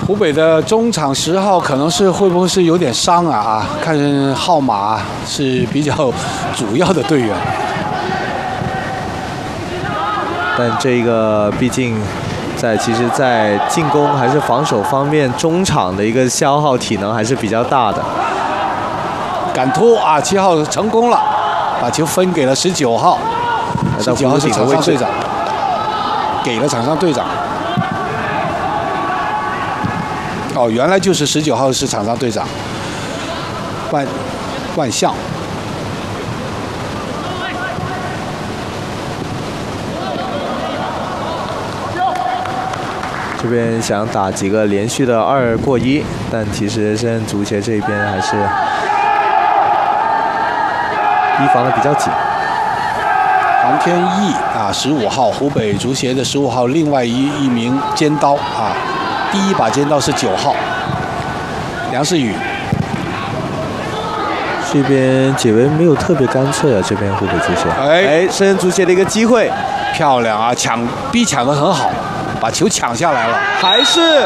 湖北的中场10号可能是会不会是有点伤啊？看号码是比较主要的队员， 但这个毕竟其实，在进攻还是防守方面，中场的一个消耗体能还是比较大的。 敢突啊！7号成功了，把球分给了19号，19号是场上队长，给了场上队长。哦，原来就是19号是场上队长，万象。 这边想打几个连续的2过1，但其实深圳足协这边还是提防的比较紧。 黄天毅啊，15号，湖北足协的15号，另外一名尖刀啊，第一把尖刀是9号，梁世宇。 这边解围没有特别干脆啊，这边湖北足协。深圳足协的一个机会， 漂亮啊，逼抢得很好。把球抢下来了， 还是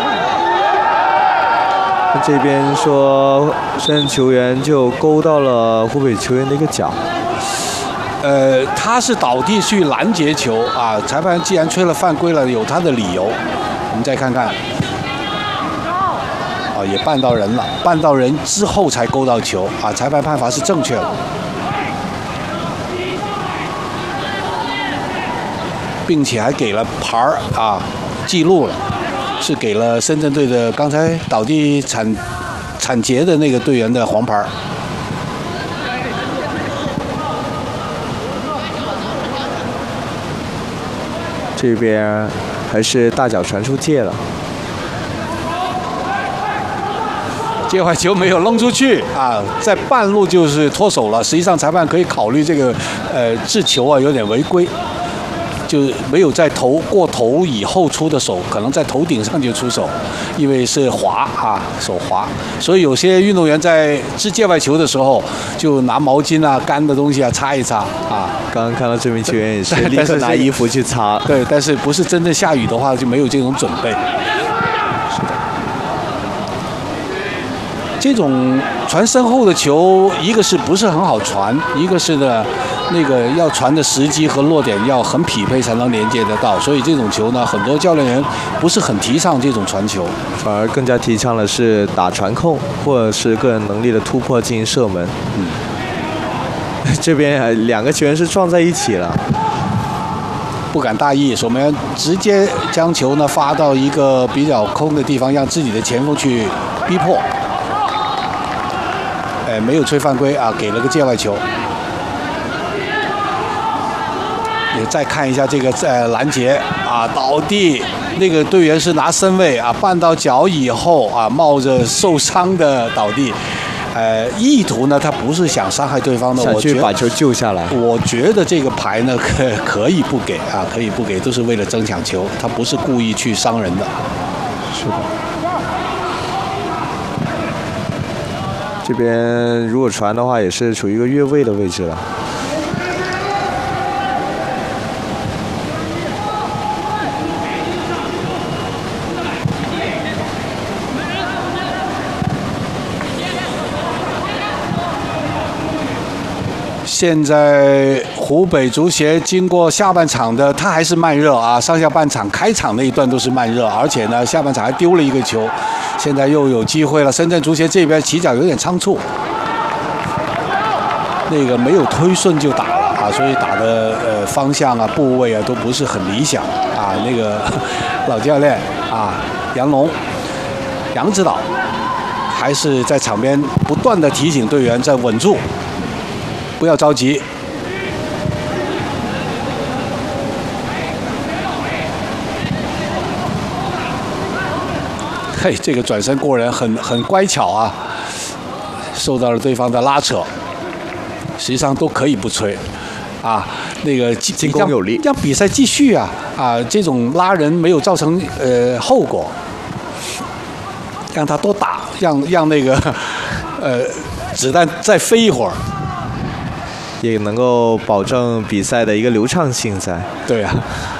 这边说深圳球员就勾到了湖北球员的一个脚。 他是倒地去拦截球啊！裁判既然吹了犯规了，有他的理由。我们再看看，也绊到人了，绊到人之后才勾到球啊！裁判判罚是正确的。并且还给了牌儿啊，记录了，是给了深圳队的刚才倒地铲截的那个队员的黄牌。 这边还是大脚传出界了， 接坏球没有扔出去啊，在半路就是脱手了。实际上裁判可以考虑这个掷球啊有点违规。就没有在过头以后出的手，可能在头顶上就出手，因为是滑啊，手滑，所以有些运动员在掷界外球的时候，就拿毛巾啊、干的东西啊擦一擦啊。 刚刚看到这名球员也是立刻拿衣服去擦。 对，但是不是真正下雨的话，就没有这种准备。是的。这种传身后的球，一个是不是很好传，一个是呢，那个要传的时机和落点要很匹配才能连接得到，所以这种球呢，很多教练员不是很提倡这种传球， 反而更加提倡的是打传控或者是个人能力的突破进行射门。这边2个球员是撞在一起了， 不敢大意，守门员直接将球呢发到一个比较空的地方，让自己的前锋去逼迫。没有吹犯规啊，给了个界外球。你再看一下这个拦截啊，倒地，那个队员是拿身位啊，绊到脚以后啊，冒着受伤的倒地。意图呢，他不是想伤害对方的， 想去把球救下来。 我觉得这个牌呢，可以不给啊，可以不给，都是为了争抢球，他不是故意去伤人的。 是的。这边如果传的话，也是处于一个越位的位置了。 现在湖北足协经过下半场的，他还是慢热啊，上下半场开场那一段都是慢热，而且呢，下半场还丢了一个球，现在又有机会了。深圳足协这边起脚有点仓促，那个没有推顺就打了啊，所以打的方向啊、部位啊都不是很理想啊。那个老教练啊，杨指导还是在场边不断的提醒队员在稳住。不要着急。嘿，这个转身过人很乖巧啊，受到了对方的拉扯，实际上都可以不吹，啊，那个进攻有力， 让比赛继续啊啊，这种拉人没有造成后果，让他多打，让那个子弹再飞一会儿。 也能够保证比赛的一个流畅性在。 对啊。